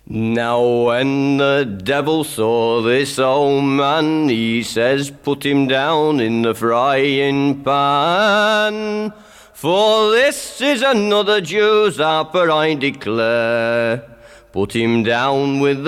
Now when the devil saw this old man, he says, put him down in the frying pan. For this is another Jew's harper, I declare. Put him down with